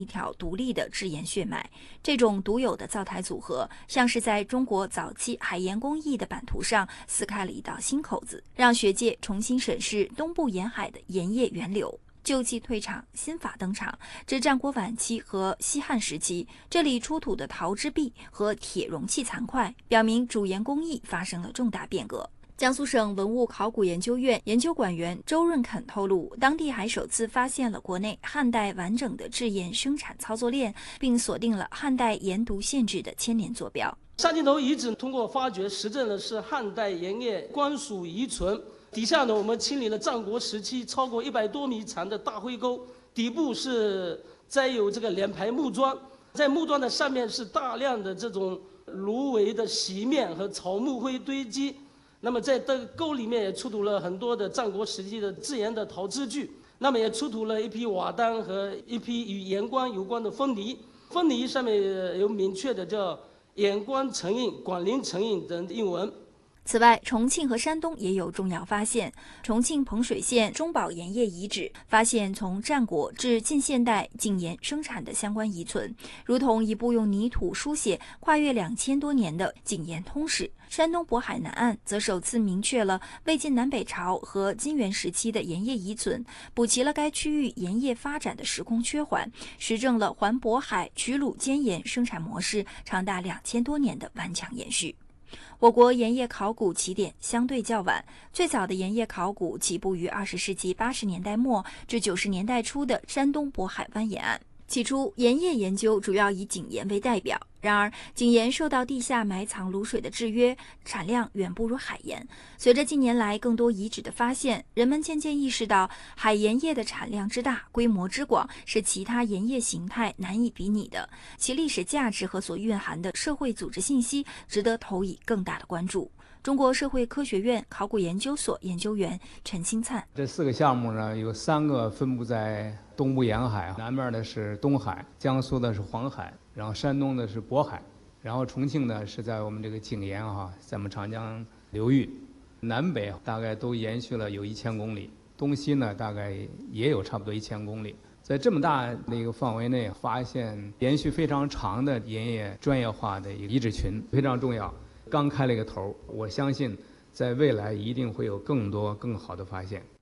一条独立的制盐血脉。这种独有的灶台组合，像是在中国早期海盐工艺的版图上撕开了一道新口子，让学界重新审视东部沿海的盐业源流。旧技退场，新法登场。至战国晚期和西汉时期，这里出土的陶之璧和铁容器残块，表明主盐工艺发生了重大变革。江苏省文物考古研究院研究馆员周润肯透露，当地还首次发现了国内汉代完整的制盐生产操作链，并锁定了汉代盐渎县制的千年坐标。 三清头遗址通过发掘实证的是汉代盐业官署遗存。底下呢，我们清理了战国时期超过100多米长的大灰沟，底部是栽有这个2排木桩，在木桩的上面是大量的这种芦苇的席面和草木灰堆积。那么在这个沟里面也出土了很多的战国时期的制盐的陶制具，那么也出土了一批瓦当和一批与盐官有关的封泥，封泥上面有明确的叫盐官成印、广陵成印等印文。 此外，重庆和山东也有重要发现。重庆彭水县中宝盐业遗址发现从战国至近现代井盐生产的相关遗存，如同一部用泥土书写跨越2000多年的井盐通史。山东渤海南岸则首次明确了魏晋南北朝和金元时期的盐业遗存，补齐了该区域盐业发展的时空缺环，实证了环渤海曲鲁间盐生产模式长达2000多年的顽强延续。我国盐业考古起点相对较晚，最早的盐业考古起步于20世纪80年代末至90年代初的山东渤海湾沿岸。起初，盐业研究主要以井盐为代表，然而井盐受到地下埋藏卤水的制约，产量远不如海盐。随着近年来更多遗址的发现，人们渐渐意识到海盐业的产量之大、规模之广是其他盐业形态难以比拟的，其历史价值和所蕴含的社会组织信息值得投以更大的关注。中国社会科学院考古研究所研究员陈兴灿： 这4个项目呢，有3个分布在东部沿海，南面的是东海，江苏的是黄海，然后山东的是渤海，然后重庆呢是在我们这个井沿在我们长江流域，南北大概都延续了有1000公里，东西呢大概也有差不多1000公里。在这么大的一个范围内，发现延续非常长的盐业专业化的一个遗址群，非常重要。刚开了一个头，我相信在未来一定会有更多更好的发现。